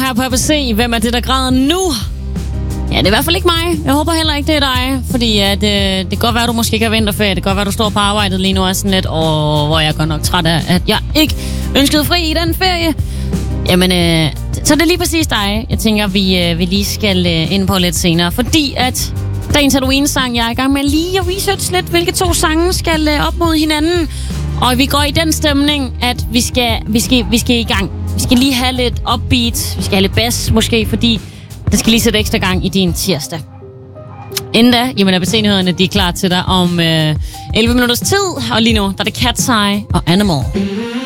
her på ABC. Hvem er det, der græder nu? Ja, det er i hvert fald ikke mig. Jeg håber heller ikke, det er dig. Fordi at, det kan godt være, du måske ikke har vinterferie. Det kan godt være, du står på arbejdet lige nu og er sådan lidt, hvor jeg er godt nok træt af, at jeg ikke ønskede fri i den ferie. Jamen, så det er lige præcis dig, jeg tænker, vi lige skal ind på lidt senere. Fordi at dagens Halloween-sang, jeg er i gang med lige at researche lidt, hvilke to sange skal op mod hinanden. Og vi går i den stemning, at vi skal i gang. Vi skal lige have lidt upbeat, vi skal have lidt bass måske, fordi det skal lige sætte ekstra gang i din tirsdag. Inden da, jamen ABC-nyhederne, de er klar til dig om 11 minutters tid. Og lige nu, der er det Cat's Eye og Animal.